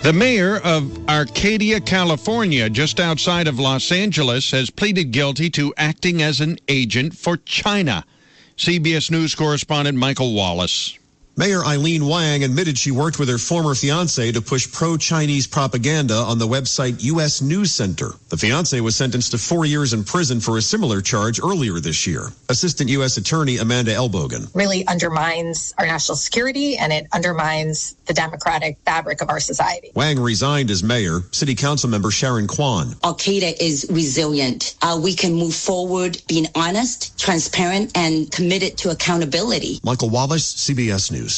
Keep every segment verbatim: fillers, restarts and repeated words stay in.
The mayor of Arcadia, California, just outside of Los Angeles, has pleaded guilty to acting as an agent for China. C B S News correspondent Michael Wallace. Mayor Eileen Wang admitted she worked with her former fiancé to push pro-Chinese propaganda on the website U S News Center. The fiancé was sentenced to four years in prison for a similar charge earlier this year. Assistant U S Attorney Amanda Elbogen. Really undermines our national security, and it undermines the democratic fabric of our society. Wang resigned as mayor. City Council member Sharon Kwan. Arcadia is resilient. Uh, we can move forward being honest, transparent, and committed to accountability. Michael Wallace, C B S News.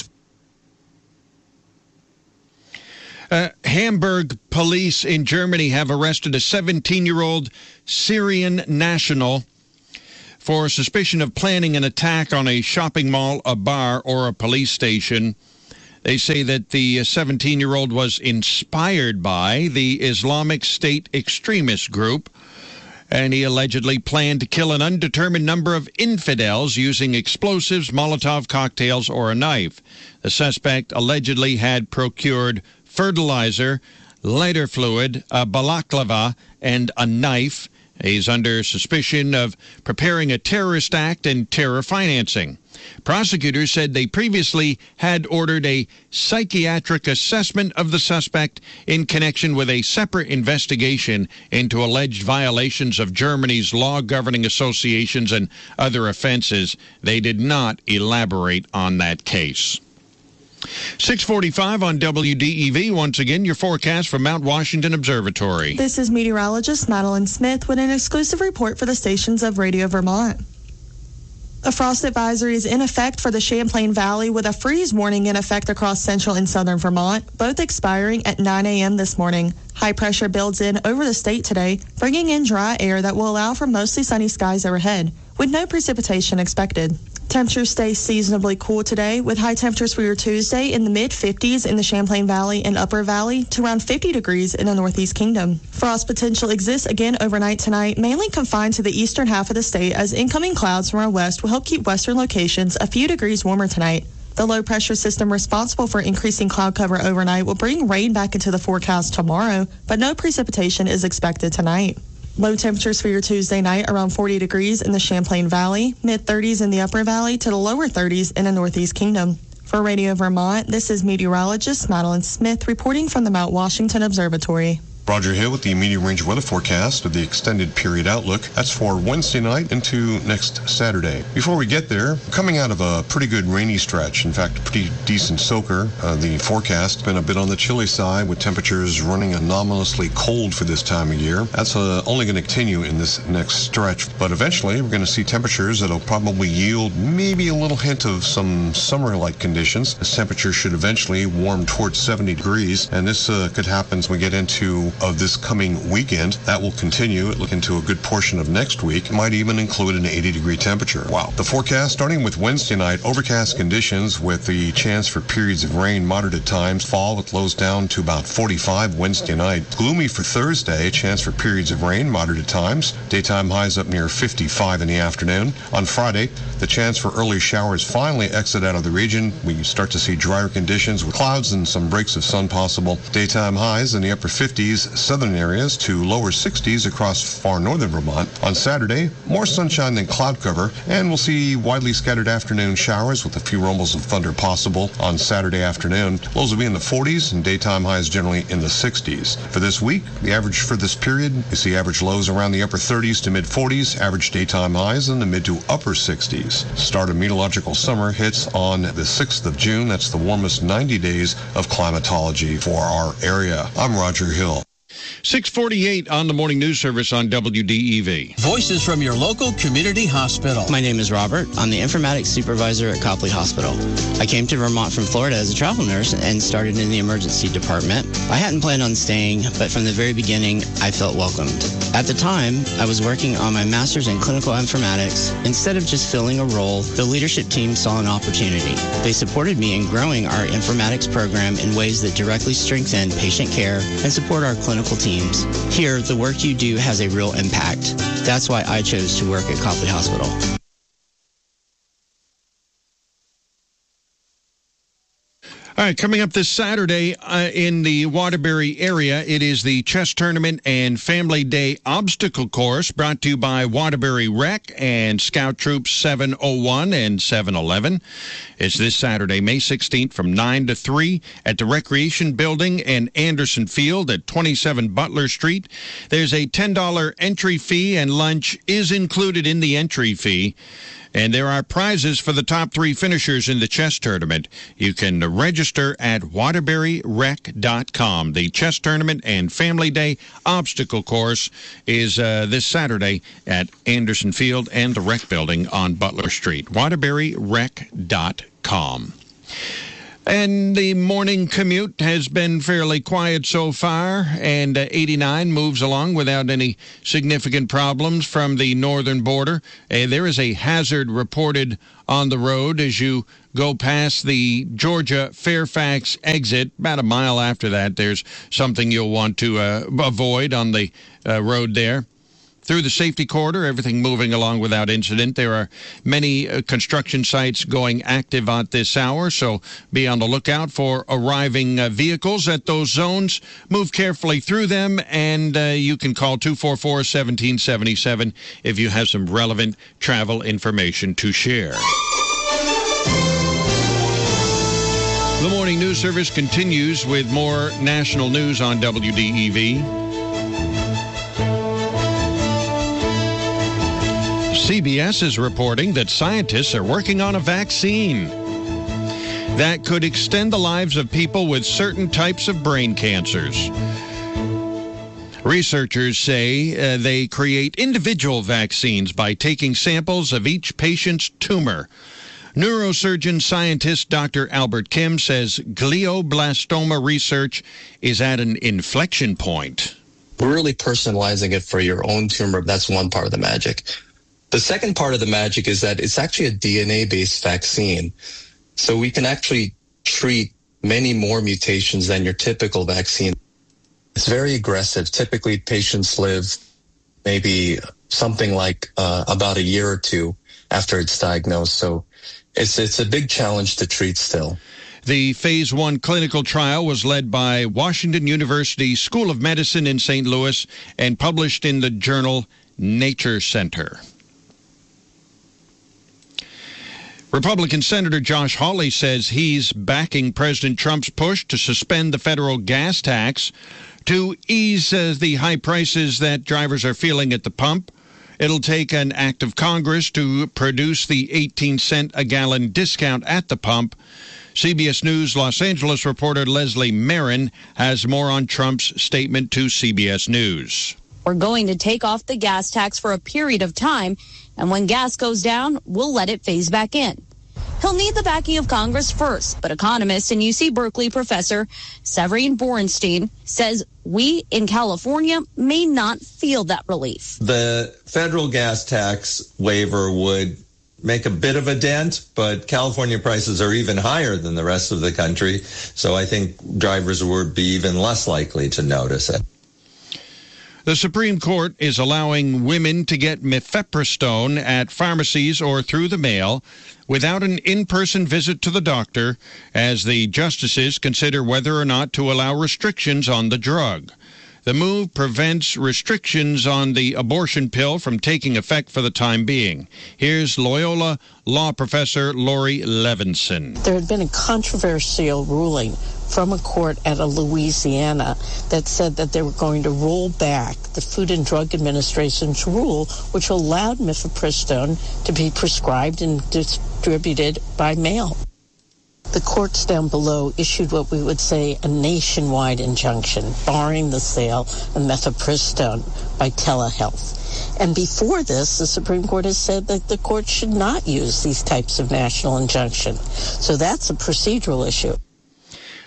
Uh, Hamburg police in Germany have arrested a seventeen-year-old Syrian national for suspicion of planning an attack on a shopping mall, a bar, or a police station. They say that the seventeen-year-old was inspired by the Islamic State extremist group, and he allegedly planned to kill an undetermined number of infidels using explosives, Molotov cocktails, or a knife. The suspect allegedly had procured fertilizer, lighter fluid, a balaclava, and a knife. He's under suspicion of preparing a terrorist act and terror financing. Prosecutors said they previously had ordered a psychiatric assessment of the suspect in connection with a separate investigation into alleged violations of Germany's law governing associations and other offenses. They did not elaborate on that case. six forty-five on W D E V. Once again, your forecast from Mount Washington Observatory. This is meteorologist Madeline Smith with an exclusive report for the stations of Radio Vermont. A frost advisory is in effect for the Champlain Valley with a freeze warning in effect across central and southern Vermont, both expiring at nine a.m. this morning. High pressure builds in over the state today, bringing in dry air that will allow for mostly sunny skies overhead, with no precipitation expected. Temperatures stay seasonably cool today, with high temperatures for your Tuesday in the mid-fifties in the Champlain Valley and Upper Valley to around fifty degrees in the Northeast Kingdom. Frost potential exists again overnight tonight, mainly confined to the eastern half of the state, as incoming clouds from our west will help keep western locations a few degrees warmer tonight. The low-pressure system responsible for increasing cloud cover overnight will bring rain back into the forecast tomorrow, but no precipitation is expected tonight. Low temperatures for your Tuesday night around forty degrees in the Champlain Valley, mid-thirties in the Upper Valley to the lower thirties in the Northeast Kingdom. For Radio Vermont, this is meteorologist Madeline Smith reporting from the Mount Washington Observatory. Roger Hill with the medium range weather forecast of the extended period outlook. That's for Wednesday night into next Saturday. Before we get there, coming out of a pretty good rainy stretch, in fact, a pretty decent soaker. Uh, the forecast been a bit on the chilly side with temperatures running anomalously cold for this time of year. That's uh, only going to continue in this next stretch, but eventually we're going to see temperatures that'll probably yield maybe a little hint of some summer-like conditions. This temperature should eventually warm towards seventy degrees, and this uh, could happen as we get into of this coming weekend. That will continue. It look into a good portion of next week. It might even include an eighty degree temperature. Wow. The forecast starting with Wednesday night, overcast conditions with the chance for periods of rain, moderate at times, fall with lows down to about forty-five Wednesday night. Gloomy for Thursday, chance for periods of rain, moderate at times. Daytime highs up near fifty-five in the afternoon. On Friday, the chance for early showers finally exit out of the region. We start to see drier conditions with clouds and some breaks of sun possible. Daytime highs in the upper fifties, southern areas to lower sixties across far northern Vermont. On Saturday, more sunshine than cloud cover, and we'll see widely scattered afternoon showers with a few rumbles of thunder possible on Saturday afternoon. Lows will be in the forties and daytime highs generally in the sixties. For this week, the average for this period, you see average lows around the upper thirties to mid forties, average daytime highs in the mid to upper sixties. Start of meteorological summer hits on the sixth of June. That's the warmest ninety days of climatology for our area. I'm Roger Hill. six forty-eight on the morning news service on W D E V. Voices from your local community hospital. My name is Robert. I'm the informatics supervisor at Copley Hospital. I came to Vermont from Florida as a travel nurse and started in the emergency department. I hadn't planned on staying, but from the very beginning, I felt welcomed. At the time, I was working on my master's in clinical informatics. Instead of just filling a role, the leadership team saw an opportunity. They supported me in growing our informatics program in ways that directly strengthen patient care and support our clinical teams. Here, the work you do has a real impact. That's why I chose to work at Copley Hospital. All right, coming up this Saturday uh, in the Waterbury area, it is the Chess Tournament and Family Day Obstacle Course brought to you by Waterbury Rec and Scout Troop seven oh one and seven eleven. It's this Saturday, May sixteenth from nine to three at the Recreation Building and Anderson Field at twenty-seven Butler Street. There's a ten dollars entry fee, and lunch is included in the entry fee. And there are prizes for the top three finishers in the chess tournament. You can register at waterbury rec dot com. The Chess Tournament and Family Day Obstacle Course is uh, this Saturday at Anderson Field and the Rec Building on Butler Street. waterbury rec dot com. And the morning commute has been fairly quiet so far, and uh, eighty-nine moves along without any significant problems from the northern border. Uh, there is a hazard reported on the road as you go past the Georgia Fairfax exit. About a mile after that, there's something you'll want to uh, avoid on the uh, road there. Through the safety corridor, everything moving along without incident. There are many uh, construction sites going active at this hour, so be on the lookout for arriving uh, vehicles at those zones. Move carefully through them, and uh, you can call two four four, one seven seven seven if you have some relevant travel information to share. The Morning News Service continues with more national news on W D E V. C B S is reporting that scientists are working on a vaccine that could extend the lives of people with certain types of brain cancers. Researchers say uh, they create individual vaccines by taking samples of each patient's tumor. Neurosurgeon scientist Doctor Albert Kim says glioblastoma research is at an inflection point. We're really personalizing it for your own tumor. That's one part of the magic. The second part of the magic is that it's actually a D N A-based vaccine. So we can actually treat many more mutations than your typical vaccine. It's very aggressive. Typically, patients live maybe something like uh, about a year or two after it's diagnosed. So it's it's a big challenge to treat still. The phase one clinical trial was led by Washington University School of Medicine in Saint Louis and published in the journal Nature Center. Republican Senator Josh Hawley says he's backing President Trump's push to suspend the federal gas tax to ease uh, the high prices that drivers are feeling at the pump. It'll take an act of Congress to produce the eighteen cent a gallon discount at the pump. C B S News Los Angeles reporter Leslie Marin has more on Trump's statement to C B S News. We're going to take off the gas tax for a period of time, and when gas goes down, we'll let it phase back in. He'll need the backing of Congress first, but economist and U C Berkeley professor Severine Borenstein says we in California may not feel that relief. The federal gas tax waiver would make a bit of a dent, but California prices are even higher than the rest of the country, so I think drivers would be even less likely to notice it. The Supreme Court is allowing women to get mifepristone at pharmacies or through the mail without an in-person visit to the doctor, as the justices consider whether or not to allow restrictions on the drug. The move prevents restrictions on the abortion pill from taking effect for the time being. Here's Loyola law professor Lori Levinson. There had been a controversial ruling from a court out of Louisiana that said that they were going to roll back the Food and Drug Administration's rule, which allowed mifepristone to be prescribed and distributed by mail. The courts down below issued what we would say a nationwide injunction, barring the sale of mifepristone by telehealth. And before this, the Supreme Court has said that the court should not use these types of national injunctions. So that's a procedural issue.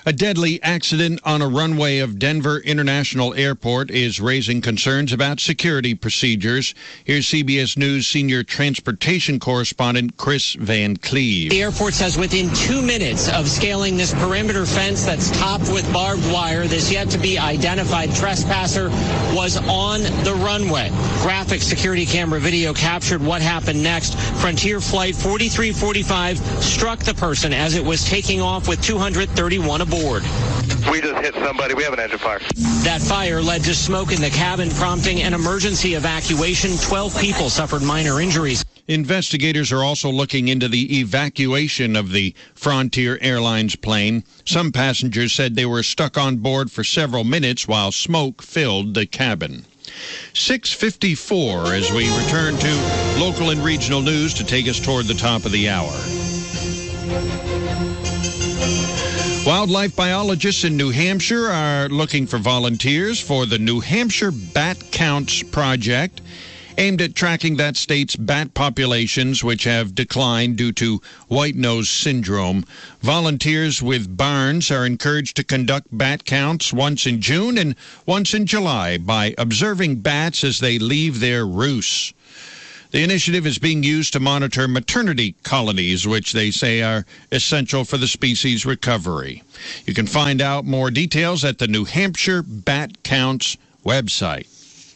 A deadly accident on a runway of Denver International Airport is raising concerns about security procedures. Here's C B S News senior transportation correspondent Chris Van Cleve. The airport says within two minutes of scaling this perimeter fence that's topped with barbed wire, this yet-to-be-identified trespasser was on the runway. Graphic security camera video captured what happened next. Frontier Flight forty-three forty-five struck the person as it was taking off with two hundred thirty-one aboard. We just hit somebody. We have an engine fire. That fire led to smoke in the cabin, prompting an emergency evacuation. twelve people suffered minor injuries. Investigators are also looking into the evacuation of the Frontier Airlines plane. Some passengers said they were stuck on board for several minutes while smoke filled the cabin. six fifty-four as we return to local and regional news to take us toward the top of the hour. Wildlife biologists in New Hampshire are looking for volunteers for the New Hampshire Bat Counts project, aimed at tracking that state's bat populations, which have declined due to white nose syndrome. Volunteers with barns are encouraged to conduct bat counts once in June and once in July by observing bats as they leave their roosts. The initiative is being used to monitor maternity colonies, which they say are essential for the species' recovery. You can find out more details at the New Hampshire Bat Counts website.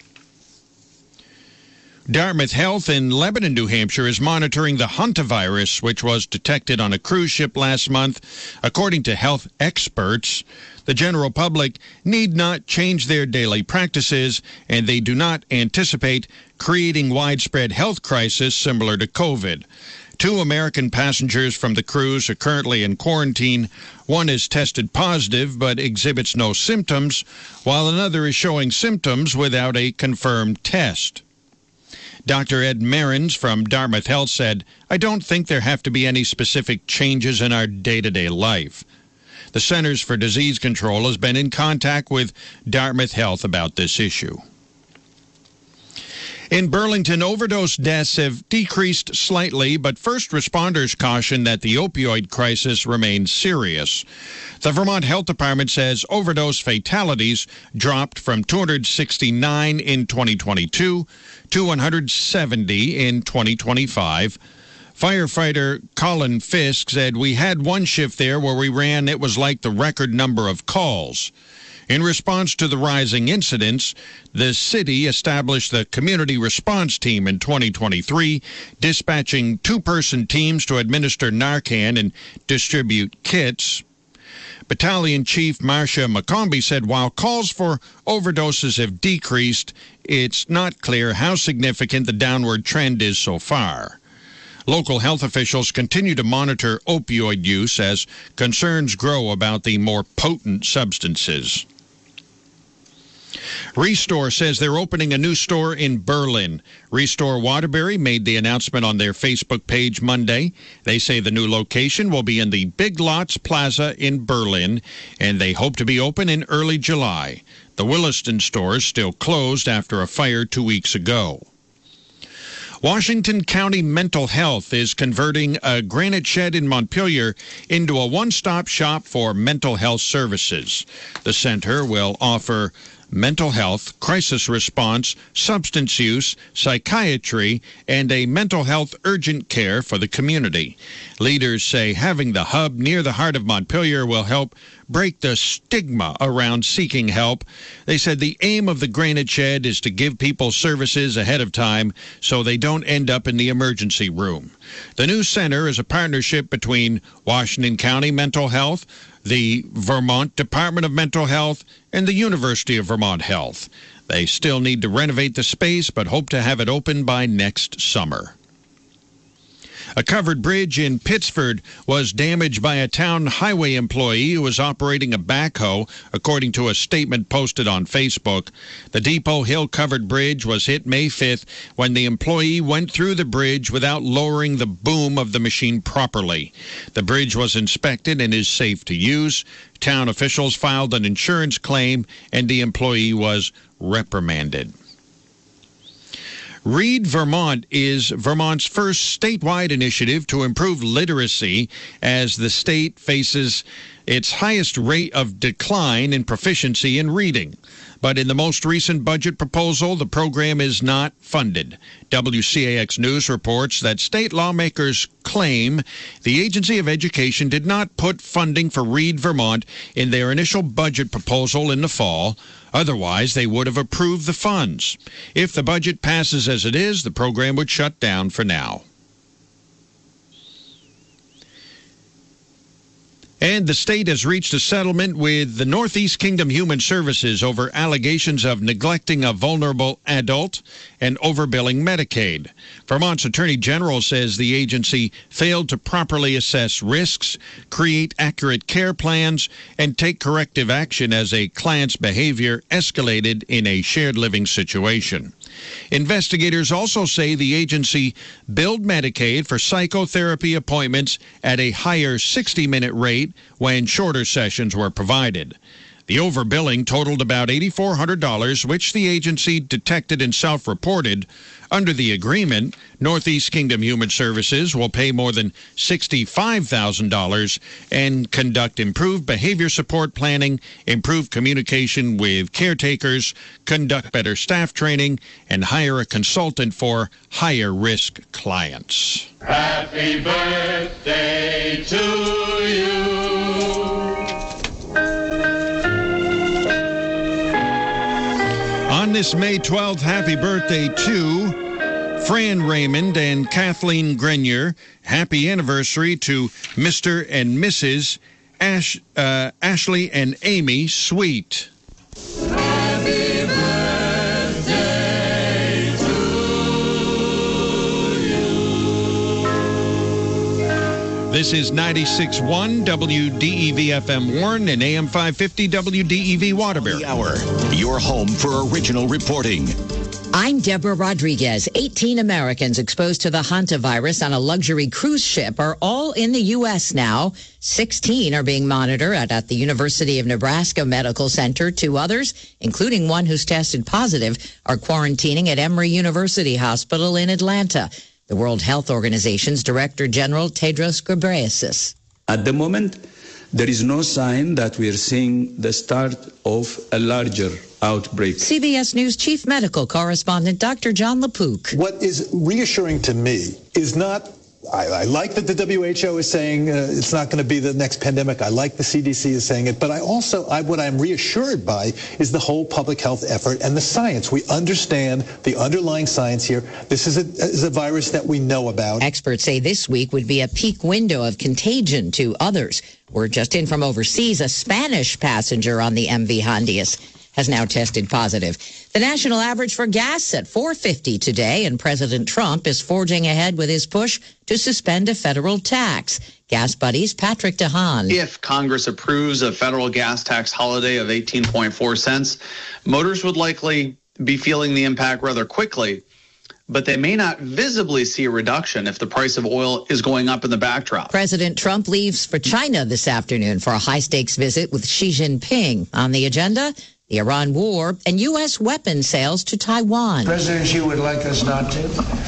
Dartmouth Health in Lebanon, New Hampshire, is monitoring the hantavirus, which was detected on a cruise ship last month. According to health experts, the general public need not change their daily practices, and they do not anticipate creating widespread health crisis similar to COVID. Two American passengers from the cruise are currently in quarantine. One is tested positive but exhibits no symptoms, while another is showing symptoms without a confirmed test. Doctor Ed Marins from Dartmouth Health said, "I don't think there have to be any specific changes in our day-to-day life." The Centers for Disease Control has been in contact with Dartmouth Health about this issue. In Burlington, overdose deaths have decreased slightly, but first responders caution that the opioid crisis remains serious. The Vermont Health Department says overdose fatalities dropped from two hundred sixty-nine in twenty twenty-two to one hundred seventy in twenty twenty-five. Firefighter Colin Fisk said, "We had one shift there where we ran, it was like the record number of calls." In response to the rising incidents, the city established the Community Response Team in twenty twenty-three, dispatching two-person teams to administer Narcan and distribute kits. Battalion Chief Marcia McCombie said while calls for overdoses have decreased, it's not clear how significant the downward trend is so far. Local health officials continue to monitor opioid use as concerns grow about the more potent substances. Restore says they're opening a new store in Berlin. Restore Waterbury made the announcement on their Facebook page Monday. They say the new location will be in the Big Lots Plaza in Berlin, and they hope to be open in early July. The Williston store is still closed after a fire two weeks ago. Washington County Mental Health is converting a Granite Shed in Montpelier into a one-stop shop for mental health services. The center will offer mental health, crisis response, substance use, psychiatry, and a mental health urgent care for the community. Leaders say having the hub near the heart of Montpelier will help break the stigma around seeking help. They said the aim of the Granite Shed is to give people services ahead of time so they don't end up in the emergency room. The new center is a partnership between Washington County Mental Health, the Vermont Department of Mental Health, and the University of Vermont Health. They still need to renovate the space, but hope to have it open by next summer. A covered bridge in Pittsford was damaged by a town highway employee who was operating a backhoe, according to a statement posted on Facebook. The Depot Hill covered bridge was hit May fifth when the employee went through the bridge without lowering the boom of the machine properly. The bridge was inspected and is safe to use. Town officials filed an insurance claim, and the employee was reprimanded. Read Vermont is Vermont's first statewide initiative to improve literacy as the state faces its highest rate of decline in proficiency in reading. But in the most recent budget proposal, the program is not funded. W C A X News reports that state lawmakers claim the Agency of Education did not put funding for Read Vermont in their initial budget proposal in the fall. Otherwise, they would have approved the funds. If the budget passes as it is, the program would shut down for now. And the state has reached a settlement with the Northeast Kingdom Human Services over allegations of neglecting a vulnerable adult and overbilling Medicaid. Vermont's Attorney General says the agency failed to properly assess risks, create accurate care plans, and take corrective action as a client's behavior escalated in a shared living situation. Investigators also say the agency billed Medicaid for psychotherapy appointments at a higher sixty-minute rate when shorter sessions were provided. The overbilling totaled about eight thousand four hundred dollars, which the agency detected and self-reported. Under the agreement, Northeast Kingdom Human Services will pay more than sixty-five thousand dollars and conduct improved behavior support planning, improve communication with caretakers, conduct better staff training, and hire a consultant for higher-risk clients. Happy birthday to you. On this May twelfth, happy birthday to Fran Raymond and Kathleen Grenier. Happy anniversary to Mister and Missus Ash, uh, Ashley and Amy Sweet. Happy birthday to you. This is ninety-six point one W D E V F M Warren and A M five fifty W D E V Waterbury. Hour, your home for original reporting. I'm Deborah Rodriguez. eighteen Americans exposed to the hantavirus on a luxury cruise ship are all in the U S now. sixteen are being monitored at, at the University of Nebraska Medical Center. Two others, including one who's tested positive, are quarantining at Emory University Hospital in Atlanta. The World Health Organization's Director General Tedros Ghebreyesus. At the moment, there is no sign that we are seeing the start of a larger outbreak. C B S News Chief Medical Correspondent Doctor John LaPook. What is reassuring to me is not, I, I like that the W H O is saying uh, it's not going to be the next pandemic. I like the C D C is saying it. But I also, I, what I'm reassured by is the whole public health effort and the science. We understand the underlying science here. This is a, is a virus that we know about. Experts say this week would be a peak window of contagion to others. Word just in from overseas, a Spanish passenger on the M V Hondius has now tested positive. The national average for gas at four fifty today, and President Trump is forging ahead with his push to suspend a federal tax. Gas Buddies' Patrick DeHaan. If Congress approves a federal gas tax holiday of eighteen point four cents, motorists would likely be feeling the impact rather quickly, but they may not visibly see a reduction if the price of oil is going up in the backdrop. President Trump leaves for China this afternoon for a high-stakes visit with Xi Jinping. On the agenda, the Iran war and U S weapon sales to Taiwan. President Xi would like us not to,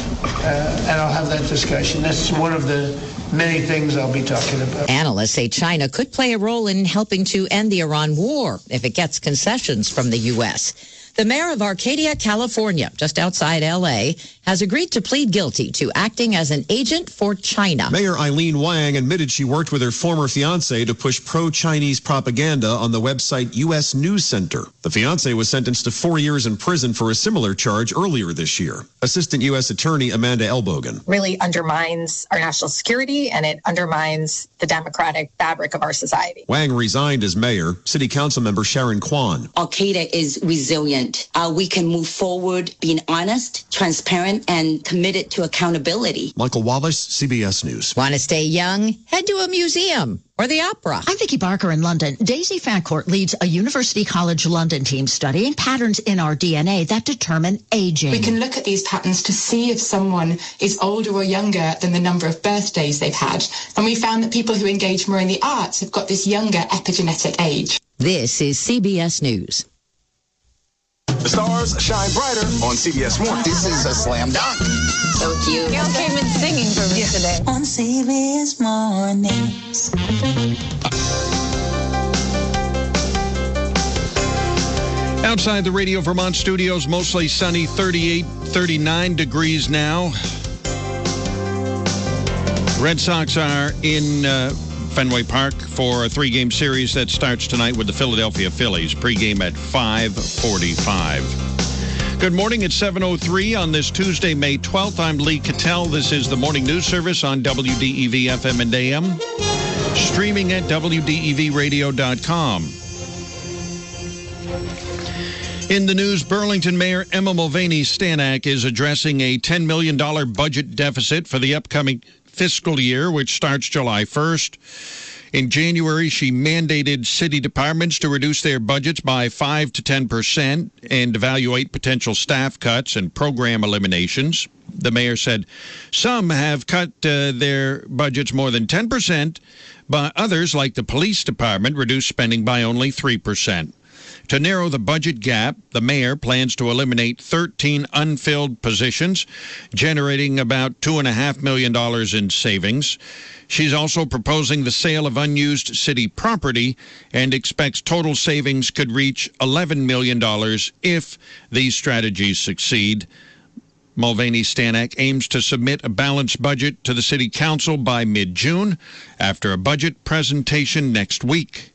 uh, and I'll have that discussion. That's one of the many things I'll be talking about. Analysts say China could play a role in helping to end the Iran war if it gets concessions from the U S. The mayor of Arcadia, California, just outside L A, has agreed to plead guilty to acting as an agent for China. Mayor Eileen Wang admitted she worked with her former fiancé to push pro-Chinese propaganda on the website U S News Center. The fiancé was sentenced to four years in prison for a similar charge earlier this year. Assistant U S Attorney Amanda Elbogen. Really undermines our national security, and it undermines the democratic fabric of our society. Wang resigned as mayor. City Council member Sharon Kwan. Al-Qaeda is resilient. Uh, we can move forward being honest, transparent, and committed to accountability. Michael Wallace, C B S News. Want to stay young? Head to a museum or the opera. I'm Vicki Barker in London. Daisy Fancourt leads a University College London team studying patterns in our D N A that determine aging. We can look at these patterns to see if someone is older or younger than the number of birthdays they've had. And we found that people who engage more in the arts have got this younger epigenetic age. This is C B S News. The stars shine brighter on C B S Mornings. This is a slam dunk. So cute. Gail came in singing for me yeah. today. On C B S Mornings. Outside the Radio Vermont studios, mostly sunny, thirty-eight, thirty-nine degrees now. Red Sox are in uh, Fenway Park for a three-game series that starts tonight with the Philadelphia Phillies. Pre-game at five forty-five. Good morning. It's seven oh three on this Tuesday, May twelfth. I'm Lee Cattell. This is the Morning News Service on W D E V F M and A M. Streaming at W D E V radio dot com. In the news, Burlington Mayor Emma Mulvaney Stanak is addressing a ten million dollars budget deficit for the upcoming fiscal year, which starts July first. In January, she mandated city departments to reduce their budgets by five to ten percent and evaluate potential staff cuts and program eliminations. The mayor said some have cut uh, their budgets more than ten percent, but others, like the police department, reduced spending by only three percent. To narrow the budget gap, the mayor plans to eliminate thirteen unfilled positions, generating about two point five million dollars in savings. She's also proposing the sale of unused city property and expects total savings could reach eleven million dollars if these strategies succeed. Mulvaney Stanak aims to submit a balanced budget to the city council by mid-June after a budget presentation next week.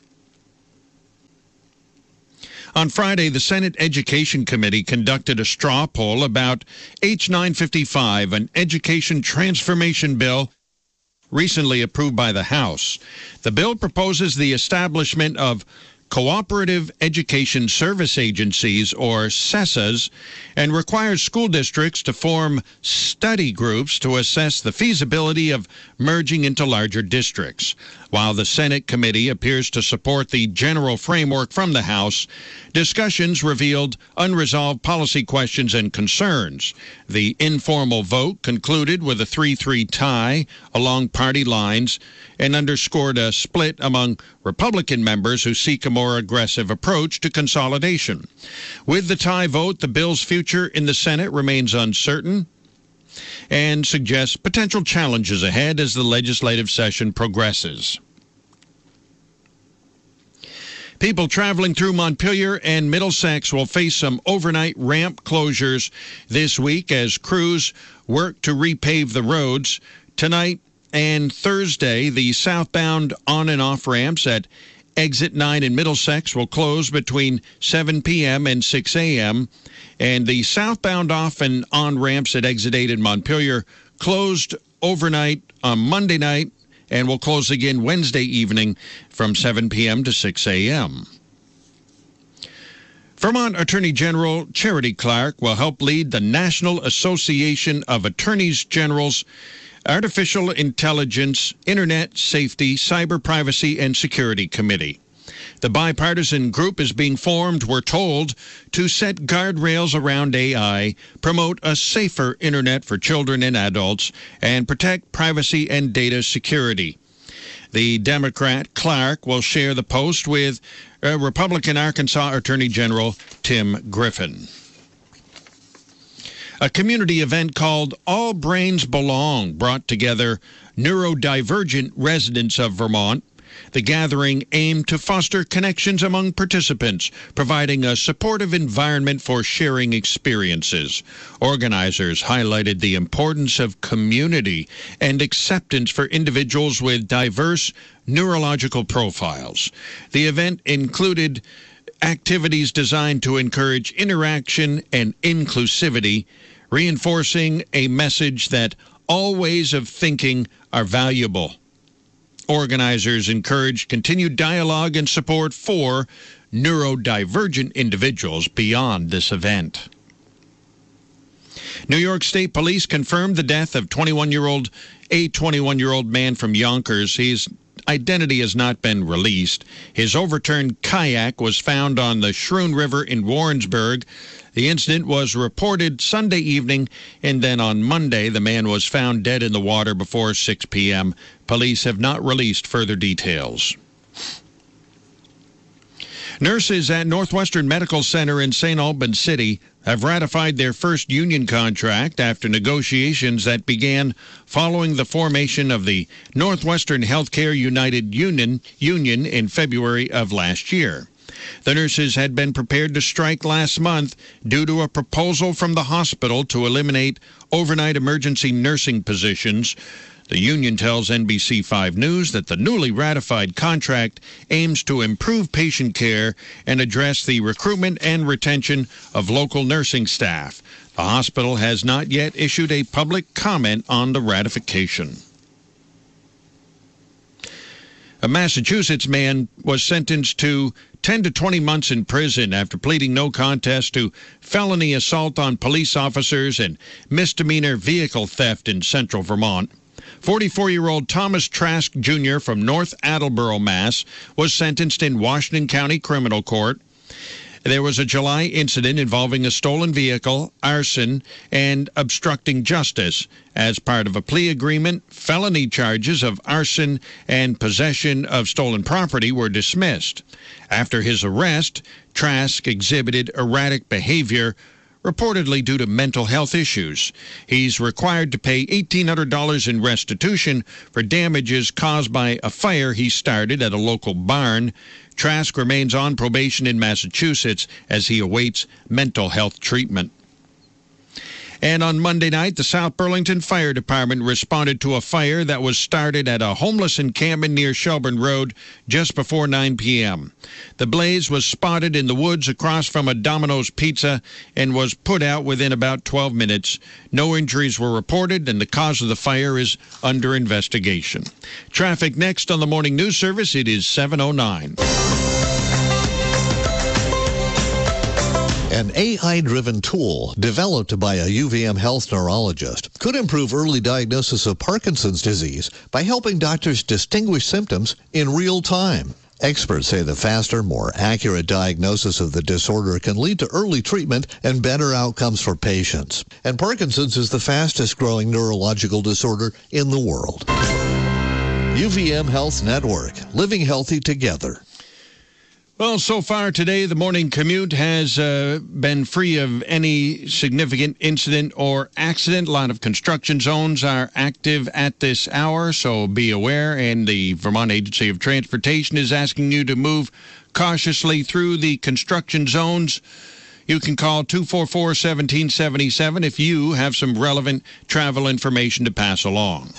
On Friday, the Senate Education Committee conducted a straw poll about H nine fifty-five, an education transformation bill recently approved by the House. The bill proposes the establishment of Cooperative Education Service Agencies, or C E S As, and requires school districts to form study groups to assess the feasibility of merging into larger districts. While the Senate committee appears to support the general framework from the House, discussions revealed unresolved policy questions and concerns. The informal vote concluded with a three three tie along party lines and underscored a split among Republican members who seek a more aggressive approach to consolidation. With the tie vote, the bill's future in the Senate remains uncertain and suggests potential challenges ahead as the legislative session progresses. People traveling through Montpelier and Middlesex will face some overnight ramp closures this week as crews work to repave the roads. Tonight and Thursday, the southbound on and off ramps at Exit nine in Middlesex will close between seven p.m. and six a.m., and the southbound off and on ramps at Exit eight in Montpelier closed overnight on Monday night and will close again Wednesday evening from seven p.m. to six a.m. Vermont Attorney General Charity Clark will help lead the National Association of Attorneys General's Artificial Intelligence, Internet Safety, Cyber Privacy, and Security Committee. The bipartisan group is being formed, we're told, to set guardrails around A I, promote a safer Internet for children and adults, and protect privacy and data security. The Democrat Clark will share the post with uh, Republican Arkansas Attorney General Tim Griffin. A community event called All Brains Belong brought together neurodivergent residents of Vermont. The gathering aimed to foster connections among participants, providing a supportive environment for sharing experiences. Organizers highlighted the importance of community and acceptance for individuals with diverse neurological profiles. The event included activities designed to encourage interaction and inclusivity, reinforcing a message that all ways of thinking are valuable. Organizers encouraged continued dialogue and support for neurodivergent individuals beyond this event. New York State Police confirmed the death of twenty-one-year-old a twenty-one-year-old man from Yonkers. His identity has not been released. His overturned kayak was found on the Schroon River in Warrensburg. The incident was reported Sunday evening, and then on Monday, the man was found dead in the water before six p.m. Police have not released further details. Nurses at Northwestern Medical Center in Saint Albans City have ratified their first union contract after negotiations that began following the formation of the Northwestern Healthcare United Union, Union in February of last year. The nurses had been prepared to strike last month due to a proposal from the hospital to eliminate overnight emergency nursing positions. The union tells N B C five News that the newly ratified contract aims to improve patient care and address the recruitment and retention of local nursing staff. The hospital has not yet issued a public comment on the ratification. A Massachusetts man was sentenced to ten to twenty months in prison after pleading no contest to felony assault on police officers and misdemeanor vehicle theft in central Vermont. forty-four-year-old Thomas Trask Junior from North Attleboro, Mass., was sentenced in Washington County Criminal Court. There was a July incident involving a stolen vehicle, arson, and obstructing justice. As part of a plea agreement, felony charges of arson and possession of stolen property were dismissed. After his arrest, Trask exhibited erratic behavior, reportedly due to mental health issues. He's required to pay eighteen hundred dollars in restitution for damages caused by a fire he started at a local barn. Trask remains on probation in Massachusetts as he awaits mental health treatment. And on Monday night, the South Burlington Fire Department responded to a fire that was started at a homeless encampment near Shelburne Road just before nine p.m. The blaze was spotted in the woods across from a Domino's Pizza and was put out within about twelve minutes. No injuries were reported, and the cause of the fire is under investigation. Traffic next on the Morning News Service. It is seven oh nine. An A I-driven tool developed by a U V M health neurologist could improve early diagnosis of Parkinson's disease by helping doctors distinguish symptoms in real time. Experts say the faster, more accurate diagnosis of the disorder can lead to early treatment and better outcomes for patients. And Parkinson's is the fastest growing neurological disorder in the world. U V M Health Network, living healthy together. Well, so far today, the morning commute has uh, been free of any significant incident or accident. A lot of construction zones are active at this hour, so be aware. And the Vermont Agency of Transportation is asking you to move cautiously through the construction zones. You can call two four four, one seven seven seven if you have some relevant travel information to pass along.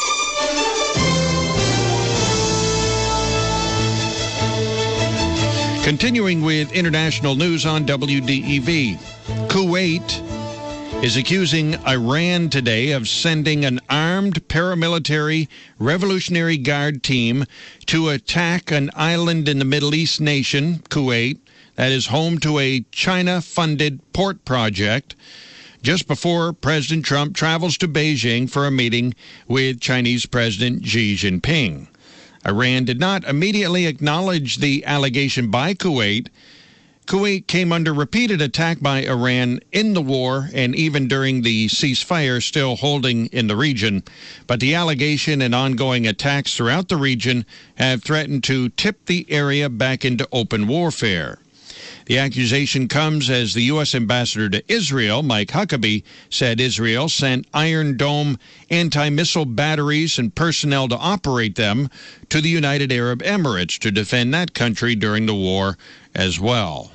Continuing with international news on W D E V, Kuwait is accusing Iran today of sending an armed paramilitary Revolutionary Guard team to attack an island in the Middle East nation, Kuwait, that is home to a China-funded port project, just before President Trump travels to Beijing for a meeting with Chinese President Xi Jinping. Iran did not immediately acknowledge the allegation by Kuwait. Kuwait came under repeated attack by Iran in the war and even during the ceasefire still holding in the region. But the allegation and ongoing attacks throughout the region have threatened to tip the area back into open warfare. The accusation comes as the U S ambassador to Israel, Mike Huckabee, said Israel sent Iron Dome anti-missile batteries and personnel to operate them to the United Arab Emirates to defend that country during the war as well.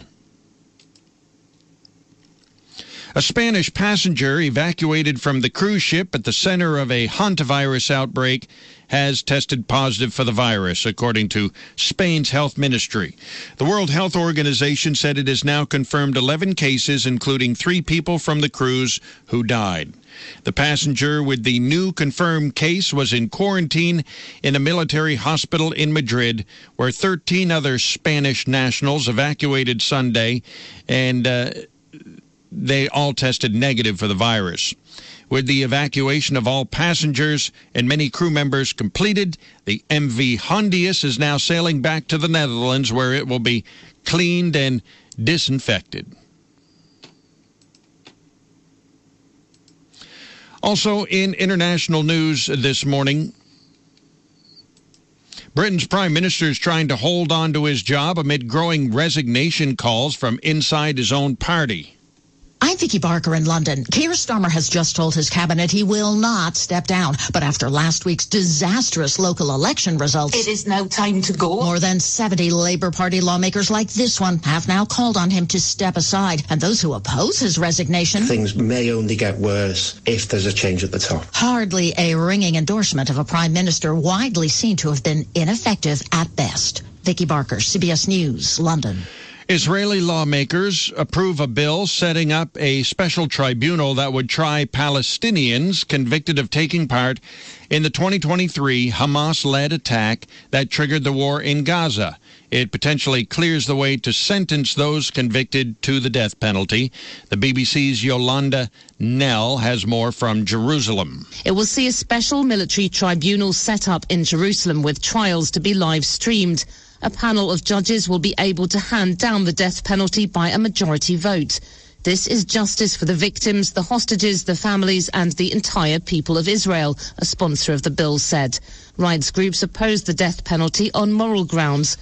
A Spanish passenger evacuated from the cruise ship at the center of a hantavirus outbreak has tested positive for the virus, according to Spain's health ministry. The World Health Organization said it has now confirmed eleven cases, including three people from the cruise who died. The passenger with the new confirmed case was in quarantine in a military hospital in Madrid, where thirteen other Spanish nationals evacuated Sunday, and uh, they all tested negative for the virus. With the evacuation of all passengers and many crew members completed, the M V Hondius is now sailing back to the Netherlands, where it will be cleaned and disinfected. Also in international news this morning, Britain's Prime Minister is trying to hold on to his job amid growing resignation calls from inside his own party. I'm Vicky Barker in London. Keir Starmer has just told his cabinet he will not step down. But after last week's disastrous local election results, It is now time to go. more than seventy Labour Party lawmakers like this one have now called on him to step aside. And those who oppose his resignation, Things may only get worse if there's a change at the top. hardly a ringing endorsement of a prime minister widely seen to have been ineffective at best. Vicky Barker, C B S News, London. Israeli lawmakers approve a bill setting up a special tribunal that would try Palestinians convicted of taking part in the twenty twenty-three Hamas-led attack that triggered the war in Gaza. It potentially clears the way to sentence those convicted to the death penalty. The B B C's Yolanda Nell has more from Jerusalem. It will see a special military tribunal set up in Jerusalem with trials to be live streamed. A panel of judges will be able to hand down the death penalty by a majority vote. This is justice for the victims, the hostages, the families, and the entire people of Israel, a sponsor of the bill said. Rights groups oppose the death penalty on moral grounds.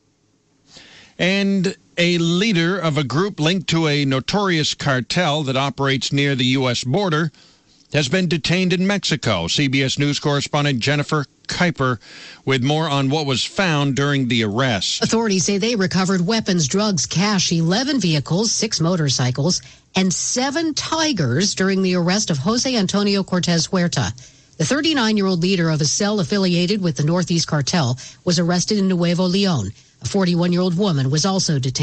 And a leader of a group linked to a notorious cartel that operates near the U S border has been detained in Mexico. C B S News correspondent Jennifer Kuiper with more on what was found during the arrest. Authorities say they recovered weapons, drugs, cash, eleven vehicles, six motorcycles, and seven tigers during the arrest of Jose Antonio Cortez Huerta. The thirty-nine-year-old leader of a cell affiliated with the Northeast Cartel was arrested in Nuevo Leon. A forty-one-year-old woman was also detained.